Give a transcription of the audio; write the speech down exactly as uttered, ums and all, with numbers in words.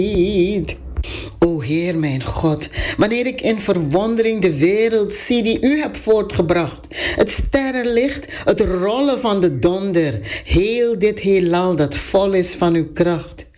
O Heer mijn God, wanneer ik in verwondering de wereld zie die u hebt voortgebracht, het sterrenlicht, het rollen van de donder, heel dit heelal dat vol is van uw kracht.